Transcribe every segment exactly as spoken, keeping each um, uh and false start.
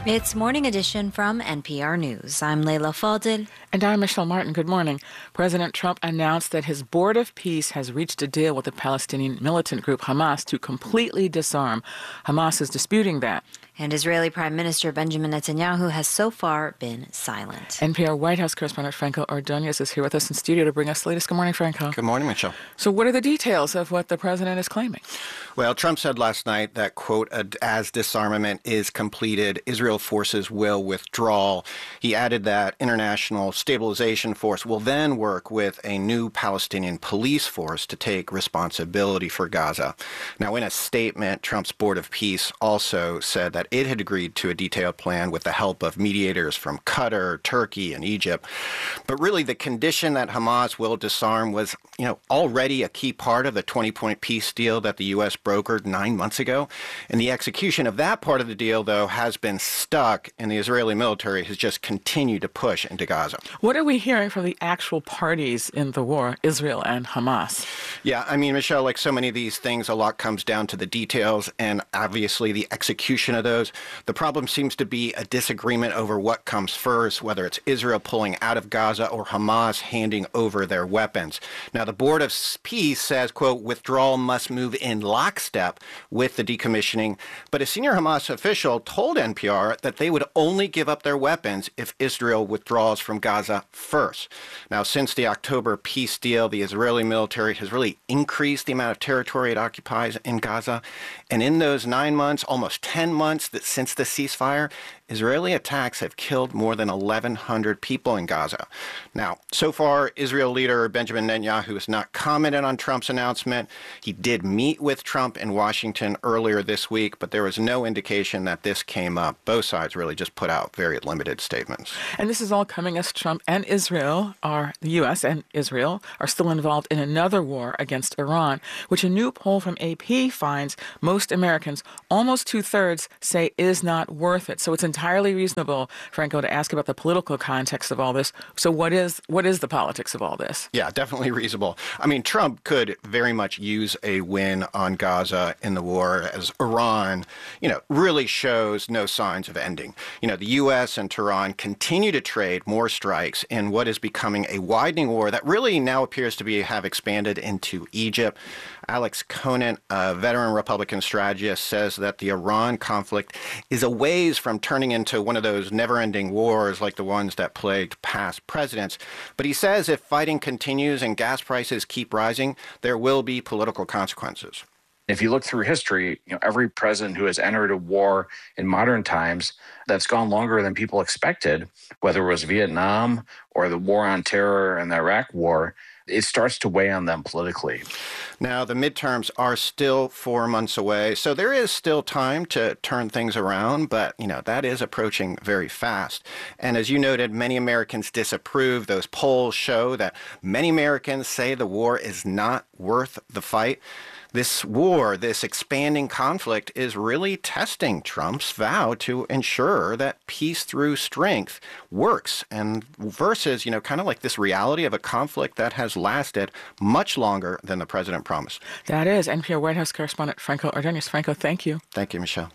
It's Morning Edition from N P R News. I'm Leila Fadel. And I'm Michelle Martin. Good morning. President Trump announced that his Board of Peace has reached a deal with the Palestinian militant group Hamas to completely disarm. Hamas is disputing that. And Israeli Prime Minister Benjamin Netanyahu has so far been silent. N P R White House correspondent Franco Ordonez is here with us in studio to bring us the latest. Good morning, Franco. Good morning, Michelle. So what are the details of what the president is claiming? Well, Trump said last night that, quote, as disarmament is completed, Israel forces will withdraw. He added that International Stabilization Force will then work with a new Palestinian police force to take responsibility for Gaza. Now, in a statement, Trump's Board of Peace also said that it had agreed to a detailed plan with the help of mediators from Qatar, Turkey, and Egypt. But really, the condition that Hamas will disarm was, you know, already a key part of the twenty-point peace deal that the U S brokered nine months ago. And the execution of that part of the deal, though, has been stuck, and the Israeli military has just continued to push into Gaza. What are we hearing from the actual parties in the war, Israel and Hamas? Yeah, I mean, Michelle, like so many of these things, a lot comes down to the details and obviously the execution of those. The problem seems to be a disagreement over what comes first, whether it's Israel pulling out of Gaza or Hamas handing over their weapons. Now, the Board of Peace says, quote, withdrawal must move in lockstep with the decommissioning. But a senior Hamas official told N P R that they would only give up their weapons if Israel withdraws from Gaza first. Now, since the October peace deal, the Israeli military has really increased the amount of territory it occupies in Gaza. And in those nine months, almost ten months that since the ceasefire, Israeli attacks have killed more than eleven hundred people in Gaza. Now, so far, Israel leader Benjamin Netanyahu has not commented on Trump's announcement. He did meet with Trump in Washington earlier this week, but there was no indication that this came up. Both sides really just put out very limited statements. And this is all coming as Trump and Israel, are the U S and Israel, are still involved in another war against Iran, which a new poll from A P finds most Americans, almost two-thirds, say is not worth it. So it's entirely reasonable, Franco, to ask about the political context of all this. So what is what is the politics of all this? Yeah, definitely reasonable. I mean, Trump could very much use a win on Gaza in the war as Iran, you know, really shows no signs of ending. You know, the U S and Tehran continue to trade more strikes in what is becoming a widening war that really now appears to be have expanded into Egypt. Alex Conant, a veteran Republican strategist, says that the Iran conflict is a ways from turning into one of those never-ending wars like the ones that plagued past presidents. But he says if fighting continues and gas prices keep rising, there will be political consequences. If you look through history, you know, every president who has entered a war in modern times that's gone longer than people expected, whether it was Vietnam or the war on terror and the Iraq war, it starts to weigh on them politically. Now, the midterms are still four months away, so there is still time to turn things around, but, you know, that is approaching very fast. And as you noted, many Americans disapprove. Those polls show that many Americans say the war is not worth the fight. This war, this expanding conflict, is really testing Trump's vow to ensure that peace through strength works, and versus, you know, kind of like this reality of a conflict that has lasted much longer than the president promised. That is N P R White House correspondent Franco Ordonez. Franco, thank you. Thank you, Michelle.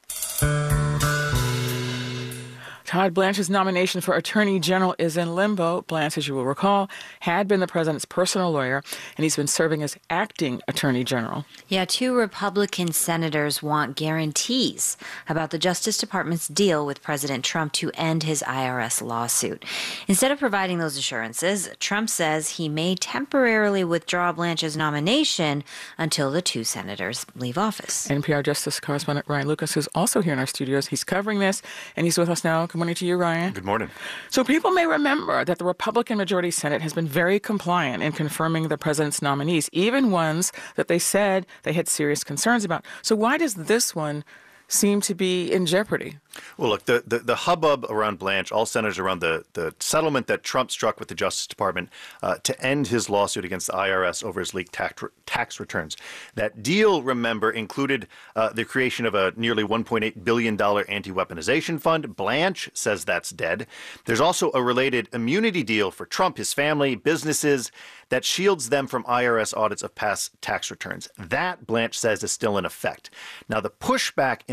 Todd Blanche's nomination for Attorney General is in limbo. Blanche, as you will recall, had been the president's personal lawyer, and he's been serving as acting Attorney General. Yeah, two Republican senators want guarantees about the Justice Department's deal with President Trump to end his I R S lawsuit. Instead of providing those assurances, Trump says he may temporarily withdraw Blanche's nomination until the two senators leave office. N P R Justice correspondent Ryan Lucas, who's also here in our studios, he's covering this, and he's with us now. Good morning to you, Ryan. Good morning. So people may remember that the Republican majority Senate has been very compliant in confirming the president's nominees, even ones that they said they had serious concerns about. So why does this one seem to be in jeopardy? Well, look, the, the, the hubbub around Blanche all centers around the, the settlement that Trump struck with the Justice Department uh, to end his lawsuit against the I R S over his leaked tax, tax returns. That deal, remember, included uh, the creation of a nearly one point eight billion dollars anti-weaponization fund. Blanche says that's dead. There's also a related immunity deal for Trump, his family, businesses, that shields them from I R S audits of past tax returns. That, Blanche says, is still in effect. Now, the pushback in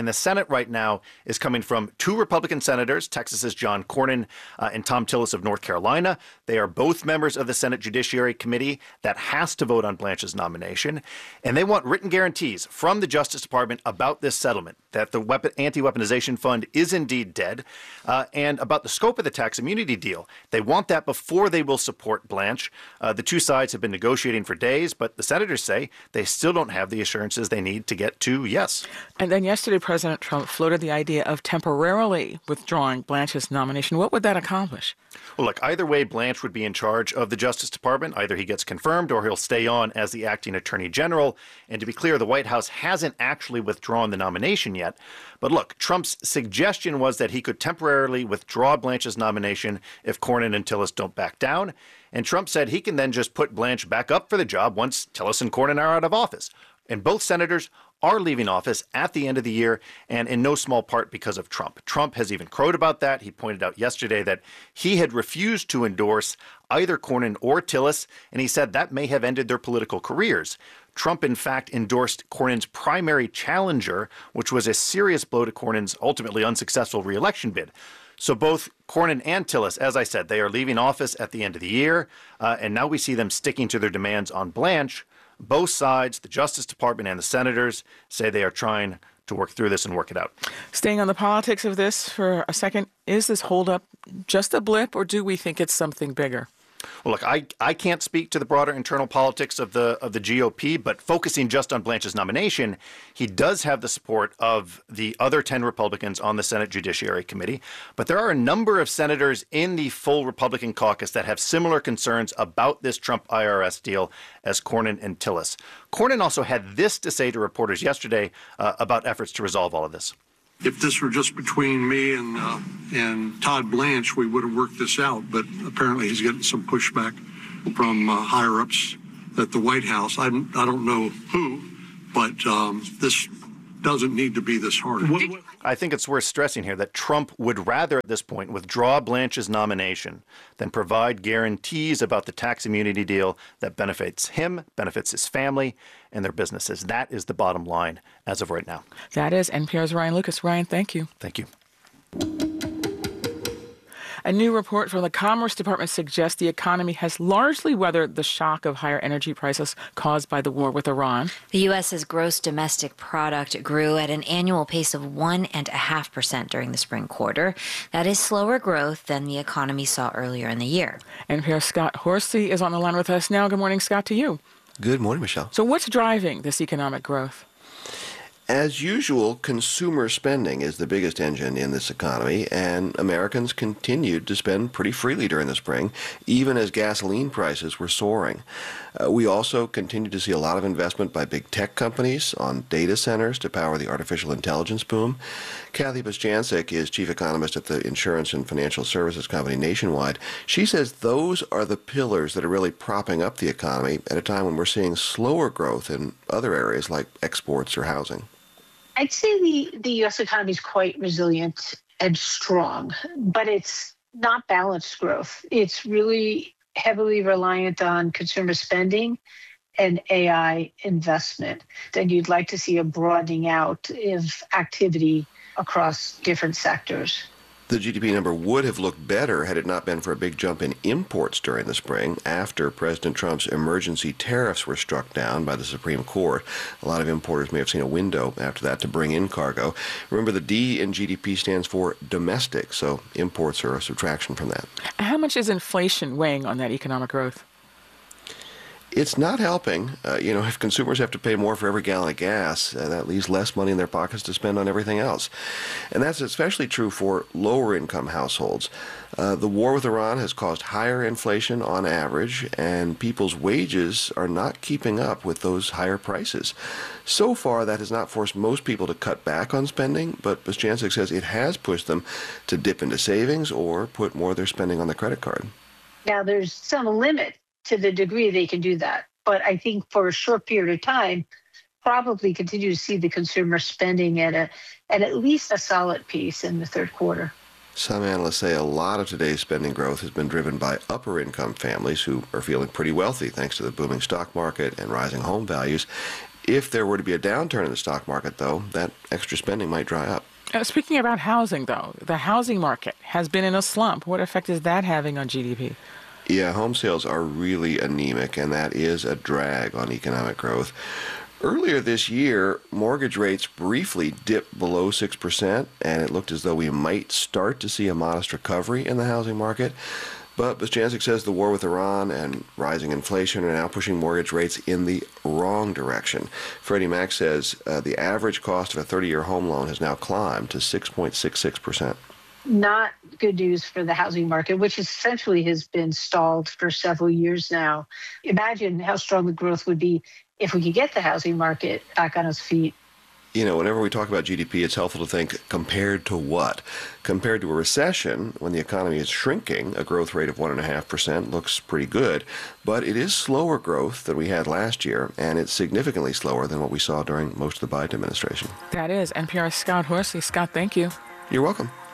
in the Senate right now is coming from two Republican senators, Texas's John Cornyn uh, and Thom Tillis of North Carolina. They are both members of the Senate Judiciary Committee that has to vote on Blanche's nomination. And they want written guarantees from the Justice Department about this settlement, that the weapon, anti-weaponization fund is indeed dead, uh, and about the scope of the tax immunity deal. They want that before they will support Blanche. Uh, the two sides have been negotiating for days, but the senators say they still don't have the assurances they need to get to yes. And then yesterday, President Trump floated the idea of temporarily withdrawing Blanche's nomination. What would that accomplish? Well, look, either way, Blanche would be in charge of the Justice Department. Either he gets confirmed or he'll stay on as the acting attorney general. And to be clear, the White House hasn't actually withdrawn the nomination yet. But look, Trump's suggestion was that he could temporarily withdraw Blanche's nomination if Cornyn and Tillis don't back down. And Trump said he can then just put Blanche back up for the job once Tillis and Cornyn are out of office. And both senators are leaving office at the end of the year, and in no small part because of Trump. Trump has even crowed about that. He pointed out yesterday that he had refused to endorse either Cornyn or Tillis, and he said that may have ended their political careers. Trump, in fact, endorsed Cornyn's primary challenger, which was a serious blow to Cornyn's ultimately unsuccessful reelection bid. So both Cornyn and Tillis, as I said, they are leaving office at the end of the year, uh, and now we see them sticking to their demands on Blanche. Both sides, the Justice Department and the senators, say they are trying to work through this and work it out. Staying on the politics of this for a second, is this holdup just a blip, or do we think it's something bigger? Well, look, I, I can't speak to the broader internal politics of the of the G O P, but focusing just on Blanche's nomination, he does have the support of the other ten Republicans on the Senate Judiciary Committee. But there are a number of senators in the full Republican caucus that have similar concerns about this Trump I R S deal as Cornyn and Tillis. Cornyn also had this to say to reporters yesterday uh, about efforts to resolve all of this. If this were just between me and uh, and Todd Blanche, we would have worked this out. But apparently he's getting some pushback from uh, higher-ups at the White House. I, I don't know who, but um, this doesn't need to be this hard. I think it's worth stressing here that Trump would rather at this point withdraw Blanche's nomination than provide guarantees about the tax immunity deal that benefits him, benefits his family, and their businesses. That is the bottom line as of right now. That is N P R's Ryan Lucas. Ryan, thank you. Thank you. A new report from the Commerce Department suggests the economy has largely weathered the shock of higher energy prices caused by the war with Iran. The U S's gross domestic product grew at an annual pace of one point five percent during the spring quarter. That is slower growth than the economy saw earlier in the year. N P R's Scott Horsey is on the line with us now. Good morning, Scott, to you. Good morning, Michelle. So what's driving this economic growth? As usual, consumer spending is the biggest engine in this economy, and Americans continued to spend pretty freely during the spring, even as gasoline prices were soaring. Uh, we also continued to see a lot of investment by big tech companies on data centers to power the artificial intelligence boom. Kathy Bostjancic is chief economist at the insurance and financial services company Nationwide. She says those are the pillars that are really propping up the economy at a time when we're seeing slower growth in other areas like exports or housing. I'd say the, the U S economy is quite resilient and strong, but it's not balanced growth. It's really heavily reliant on consumer spending and A I investment. Then you'd like to see a broadening out of activity across different sectors. The G D P number would have looked better had it not been for a big jump in imports during the spring after President Trump's emergency tariffs were struck down by the Supreme Court. A lot of importers may have seen a window after that to bring in cargo. Remember, the D in G D P stands for domestic, so imports are a subtraction from that. How much is inflation weighing on that economic growth? It's not helping. Uh, you know, if consumers have to pay more for every gallon of gas, uh, that leaves less money in their pockets to spend on everything else. And that's especially true for lower-income households. Uh, the war with Iran has caused higher inflation on average, and people's wages are not keeping up with those higher prices. So far, that has not forced most people to cut back on spending, but Bostjancic says it has pushed them to dip into savings or put more of their spending on the credit card. Now, there's some limit to the degree they can do that. But I think for a short period of time, probably continue to see the consumer spending at a at at least a solid pace in the third quarter. Some analysts say a lot of today's spending growth has been driven by upper-income families who are feeling pretty wealthy thanks to the booming stock market and rising home values. If there were to be a downturn in the stock market, though, that extra spending might dry up. Uh, speaking about housing, though, the housing market has been in a slump. What effect is that having on G D P? Yeah, home sales are really anemic, and that is a drag on economic growth. Earlier this year, mortgage rates briefly dipped below six percent, and it looked as though we might start to see a modest recovery in the housing market. But Bostjancic says the war with Iran and rising inflation are now pushing mortgage rates in the wrong direction. Freddie Mac says uh, the average cost of a thirty-year home loan has now climbed to six point six six percent. Not good news for the housing market, which essentially has been stalled for several years now. Imagine how strong the growth would be if we could get the housing market back on its feet. You know, whenever we talk about G D P, it's helpful to think compared to what? Compared to a recession, when the economy is shrinking, a growth rate of one point five percent looks pretty good. But it is slower growth than we had last year, and it's significantly slower than what we saw during most of the Biden administration. That is N P R's Scott Horsley. Scott, thank you. You're welcome.